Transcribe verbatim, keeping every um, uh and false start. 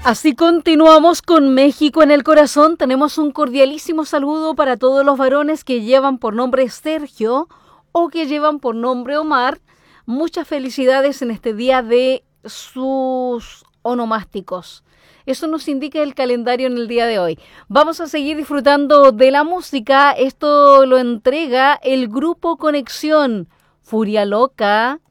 Así continuamos con México en el corazón. Tenemos un cordialísimo saludo para todos los varones que llevan por nombre Sergio o que llevan por nombre Omar. Muchas felicidades en este día de sus onomásticos. Eso nos indica el calendario en el día de hoy. Vamos a seguir disfrutando de la música. Esto lo entrega el grupo Conexión. Furia Loca.